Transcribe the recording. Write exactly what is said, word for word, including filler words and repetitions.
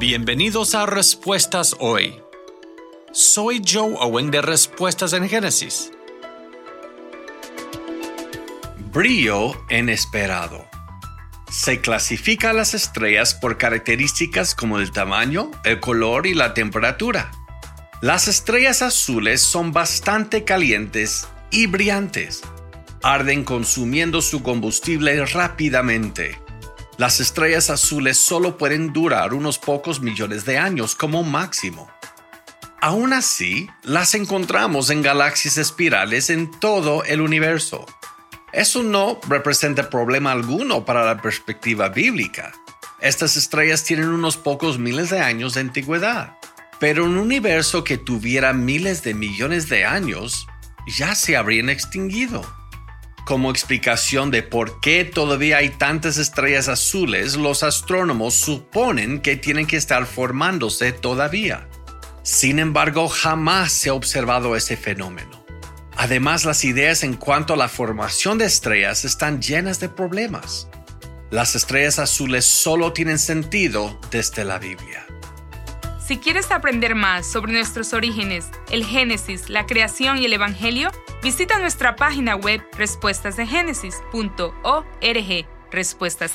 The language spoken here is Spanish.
Bienvenidos a Respuestas Hoy. Soy Joe Owen de Respuestas en Génesis. Brillo inesperado. Se clasifica a las estrellas por características como el tamaño, el color y la temperatura. Las estrellas azules son bastante calientes y brillantes. Arden consumiendo su combustible rápidamente. Las estrellas azules solo pueden durar unos pocos millones de años como máximo. Aún así, las encontramos en galaxias espirales en todo el universo. Eso no representa problema alguno para la perspectiva bíblica. Estas estrellas tienen unos pocos miles de años de antigüedad, pero un universo que tuviera miles de millones de años ya se habrían extinguido. Como explicación de por qué todavía hay tantas estrellas azules, los astrónomos suponen que tienen que estar formándose todavía. Sin embargo, jamás se ha observado ese fenómeno. Además, las ideas en cuanto a la formación de estrellas están llenas de problemas. Las estrellas azules solo tienen sentido desde la Biblia. Si quieres aprender más sobre nuestros orígenes, el Génesis, la creación y el Evangelio, visita nuestra página web respuestas de génesis punto org. Respuestas